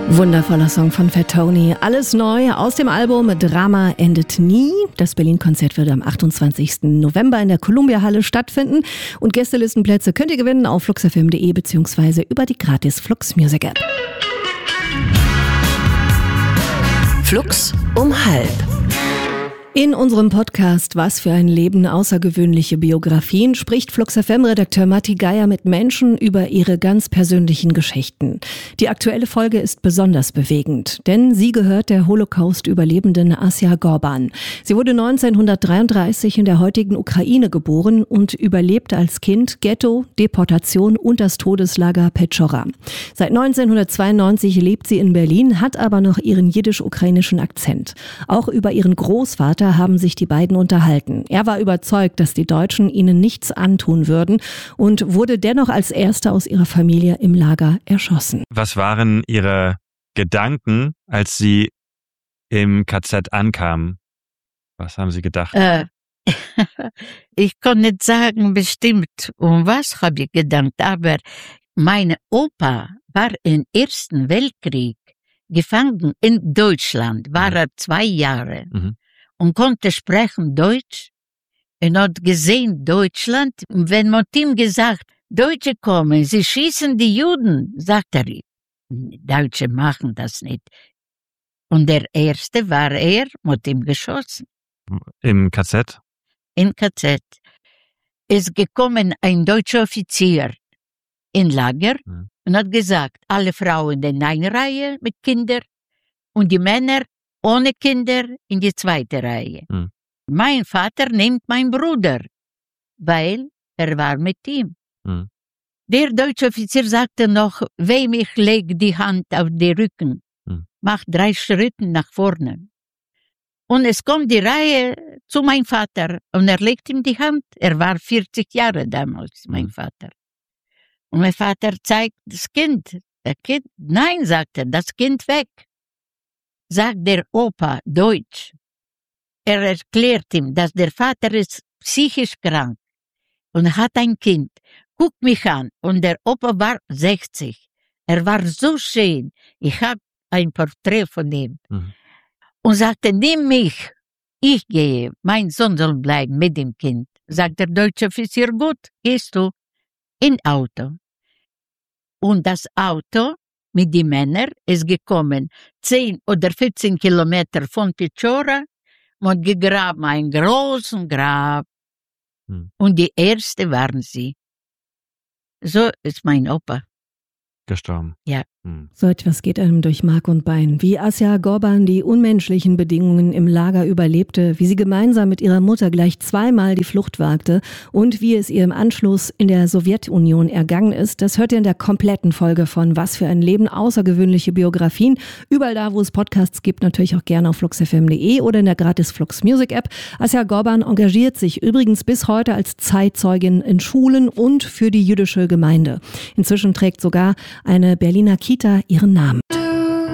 Wundervoller Song von Fat Tony. Alles neu aus dem Album Drama endet nie. Das Berlin-Konzert wird am 28. November in der Columbia-Halle stattfinden. Und Gästelistenplätze könnt ihr gewinnen auf fluxfm.de bzw. über die gratis Flux Music App. Flux um 12:30. In unserem Podcast Was für ein Leben, außergewöhnliche Biografien spricht Flux FM-Redakteur Matti Geier mit Menschen über ihre ganz persönlichen Geschichten. Die aktuelle Folge ist besonders bewegend, denn sie gehört der Holocaust-Überlebenden Asja Gorban. Sie wurde 1933 in der heutigen Ukraine geboren und überlebte als Kind Ghetto, Deportation und das Todeslager Petschora. Seit 1992 lebt sie in Berlin, hat aber noch ihren jiddisch-ukrainischen Akzent. Auch über ihren Großvater haben sich die beiden unterhalten. Er war überzeugt, dass die Deutschen ihnen nichts antun würden und wurde dennoch als erster aus ihrer Familie im Lager erschossen. Was waren Ihre Gedanken, als Sie im KZ ankamen? Was haben Sie gedacht? Ich kann nicht sagen bestimmt, um was habe ich gedacht, aber mein Opa war im Ersten Weltkrieg gefangen in Deutschland, war er 2 Jahre. Und konnte sprechen Deutsch und hat gesehen Deutschland. Und wenn man ihm gesagt, Deutsche kommen, sie schießen die Juden, sagt er, Deutsche machen das nicht. Und der Erste war mit ihm geschossen. Im KZ? Im KZ. Ist gekommen ein deutscher Offizier in Lager und hat gesagt, alle Frauen in eine Reihe mit Kindern und die Männer ohne Kinder in die 2. Reihe. Mein Vater nimmt meinen Bruder, weil er war mit ihm. Der deutsche Offizier sagte noch, wem ich leg die Hand auf den Rücken, mach 3 Schritte nach vorne. Und es kommt die Reihe zu meinem Vater und er legt ihm die Hand. Er war 40 Jahre damals, mein Vater. Und mein Vater zeigt das Kind. Der Kind, nein, sagt er, das Kind weg. Sagt der Opa Deutsch. Er erklärt ihm, dass der Vater ist psychisch krank und hat ein Kind. Guck mich an. Und der Opa war 60. Er war so schön. Ich habe ein Porträt von ihm. Und sagte, nimm mich. Ich gehe. Mein Sohn soll bleiben mit dem Kind. Sagt der deutsche Offizier, gut, gehst du in Auto. Und das Auto mit den Männern ist gekommen 10 oder 14 Kilometer von Petschora und gegraben ein großen Grab. Und die Erste waren sie. So ist mein Opa gestorben. Ja. So etwas geht einem durch Mark und Bein. Wie Asja Gorban die unmenschlichen Bedingungen im Lager überlebte, wie sie gemeinsam mit ihrer Mutter gleich 2-mal die Flucht wagte und wie es ihr im Anschluss in der Sowjetunion ergangen ist, das hört ihr in der kompletten Folge von Was für ein Leben, außergewöhnliche Biografien. Überall da, wo es Podcasts gibt, natürlich auch gerne auf fluxfm.de oder in der gratis Flux Music App. Asja Gorban engagiert sich übrigens bis heute als Zeitzeugin in Schulen und für die jüdische Gemeinde. Inzwischen trägt sogar eine Berliner Kita ihren Namen.